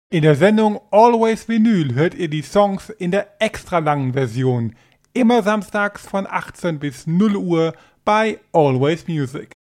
In der Sendung Always Vinyl hört ihr die Songs in der extra langen Version. Immer samstags von 18 bis 0 Uhr bei Always Music.